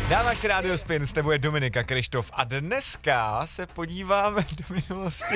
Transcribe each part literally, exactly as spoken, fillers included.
Dáváš si Radio Spin, s tebou je Dominika Kryštof a dneska se podíváme do minulosti.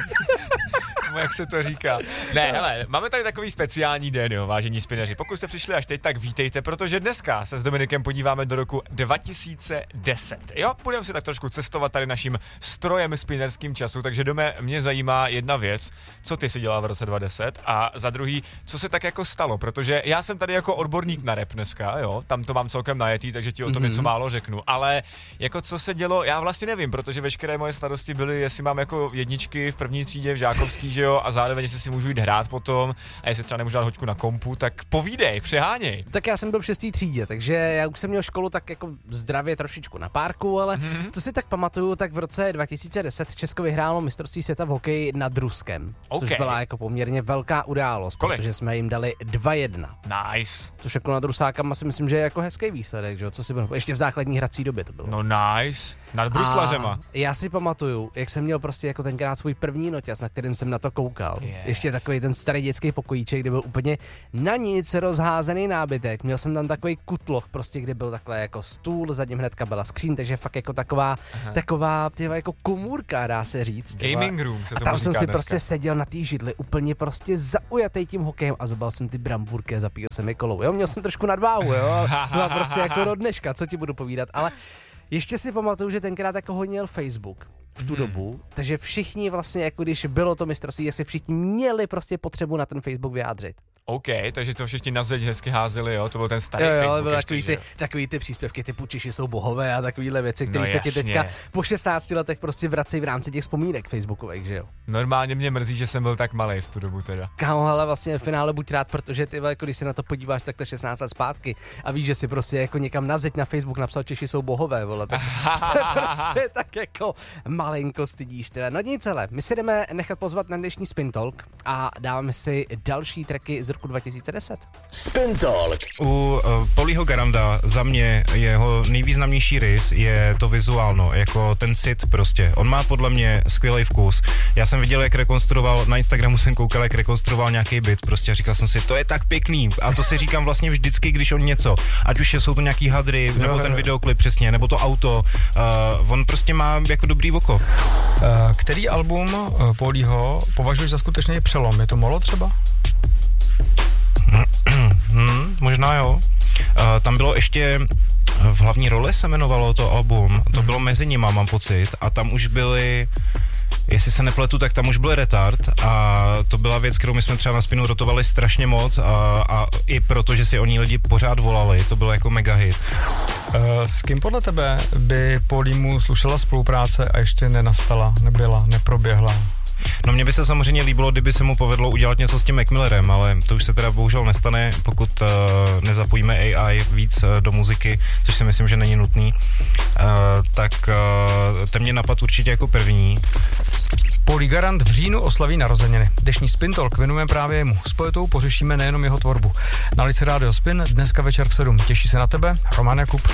Jak se to říká. Ne, hele, máme tady takový speciální den, jo, vážení spineři. Pokud jste přišli až teď, tak vítejte, protože dneska se s Dominikem podíváme do roku dva tisíce deset. Jo, budeme si tak trošku cestovat tady naším strojem spinerským času, takže Dome, mě zajímá jedna věc, co ty si dělal v roce dva tisíce deset a za druhý, co se tak jako stalo, protože já jsem tady jako odborník na rap dneska, jo, tam to mám celkem najetý, takže ti o tom mm-hmm. něco málo řeknu, ale jako co se dělo, já vlastně nevím, protože veškeré moje starosti byly, jestli mám jako jedničky v první třídě v žákovský, že jo, a zároveň jestli si můžu jít hrát potom a jestli třeba nemůžu dát hoďku na kompu, tak povídej, přeháněj. Tak já jsem byl v šestý třídě, takže já už jsem měl školu tak jako zdravě trošičku na párku, ale mm-hmm. co si tak pamatuju, tak v roce dva tisíce deset Česko vyhrálo mistrovství světa v hokeji nad Ruskem, okay. což byla jako poměrně velká událost, Kolik? protože jsme jim dali dva jedna. Nice. Což jako nad Rusákama si myslím, že je jako hezký výsledek, že jo, co si bylo, ještě v základní hrací době to bylo. No nice, nad Bruslařema. Já si pamatuju, jak jsem měl prostě jako tenkrát svůj první noťaz, na kterým jsem na to koukal. Yes. Ještě takový ten starý dětský pokojíček, kde byl úplně na nic rozházený nábytek. Měl jsem tam takový kutloch, prostě, kde byl takhle jako stůl, za ním hnedka byla skříň, takže fakt jako taková, Aha. taková těva jako komůrka, dá se říct. Gaming room se to tomu A tam jsem si dneska. prostě seděl na té židli, úplně prostě zaujatý tím hokejem a zobal jsem ty brambůrky a zapíl jsem je kolou. Jo, měl jsem trošku nadváhu, jo. Byla prostě jako do dneška, co ti budu povídat, ale ještě si pamatuju, že tenkrát jako honil Facebook v tu hmm. dobu, takže všichni vlastně, jako když bylo to mistrovství, jestli všichni měli prostě potřebu na ten Facebook vyjádřit. OK, takže to všichni na zeď hezky házeli, jo, to byl ten starý jo, jo, Facebook. Jo, ještě, takový, ty, takový ty příspěvky typu Češi jsou bohové a takovýhle věci, které no, se ti teďka po šestnácti letech prostě vracejí v rámci těch vzpomínek facebookových, že jo. Normálně mě mrzí, že jsem byl tak malej v tu dobu teda. Kámo, ale vlastně v finále buď rád, protože ty, jako když se na to podíváš takhle šestnáct let zpátky a víš, že si prostě jako někam na zeď na Facebook napsal Češi jsou bohové, vole, tak se prostě tak jako malinko stydíš teda. No nic, ale my si jdeme nechat pozvat na dnešní Spin Talk a dáme si další tracky z roku dva tisíce deset. Spin Talk. U uh, Pauliho Garanda za mě jeho nejvýznamnější rys je to vizuálno, jako ten cit prostě. On má podle mě skvělý vkus. Já jsem viděl, jak rekonstruoval, na Instagramu jsem koukal, jak rekonstruoval nějaký byt prostě a říkal jsem si, to je tak pěkný. A to si říkám vlastně vždycky, když on něco, ať už jsou to nějaký hadry, nebo no, ten no. videoklip přesně, nebo to auto, uh, on prostě má jako dobrý oko. Uh, který album uh, Pauliho považuješ za skutečný přelom? Je to Molo třeba? Hmm, možná jo. Uh, tam bylo ještě v hlavní roli se jmenovalo to album, to bylo mezi nima, mám pocit, a tam už byly, jestli se nepletu, tak tam už byl Retard a to byla věc, kterou my jsme třeba na Spinu rotovali strašně moc a, a i proto, že si o ní lidi pořád volali, to bylo jako mega hit. Uh, s kým podle tebe by Paulimu slušela spolupráce a ještě nenastala, nebyla, neproběhla? No mně by se samozřejmě líbilo, kdyby se mu povedlo udělat něco s tím Mac Millerem, ale to už se teda bohužel nestane, pokud uh, nezapojíme A I víc uh, do muziky, což si myslím, že není nutný. Uh, tak uh, ten mě napad určitě jako první. Paulie Garand v říjnu oslaví narozeniny. Dnešní Spin Talk věnujeme právě jemu. S poetou pořešíme nejenom jeho tvorbu. Na lice Radio Spin dneska večer v sedm. Těší se na tebe Roman Jakub.